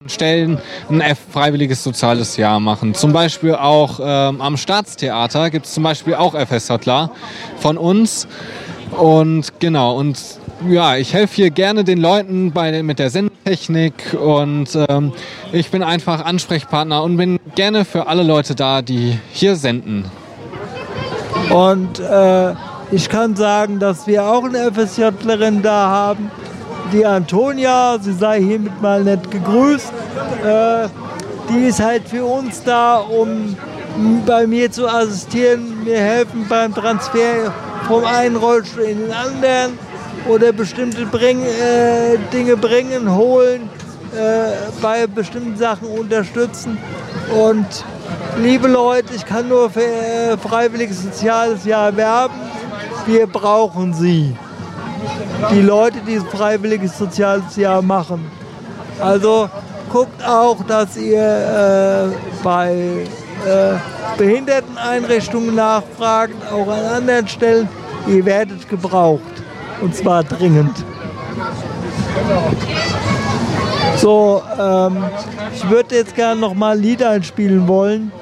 Stellen ein freiwilliges soziales Jahr machen. Zum Beispiel auch am Staatstheater gibt es zum Beispiel auch FSJler von uns. Und genau, und ja, ich helfe hier gerne den Leuten mit der Sendetechnik und ich bin einfach Ansprechpartner und bin gerne für alle Leute da, die hier senden. Und ich kann sagen, dass wir auch eine FSJlerin da haben, die Antonia, sie sei hiermit mal nett gegrüßt. Die ist halt für uns da, um bei mir zu assistieren, mir helfen beim Transfer vom einen Rollstuhl in den anderen oder bestimmte Dinge bringen, holen, bei bestimmten Sachen unterstützen. Und liebe Leute, ich kann nur für freiwilliges soziales Jahr werben. Wir brauchen Sie. Die Leute, die ein freiwilliges soziales Jahr machen. Also guckt auch, dass ihr bei Behinderteneinrichtungen nachfragt, auch an anderen Stellen. Ihr werdet gebraucht. Und zwar dringend. So, ich würde jetzt gerne noch mal ein Lied einspielen wollen.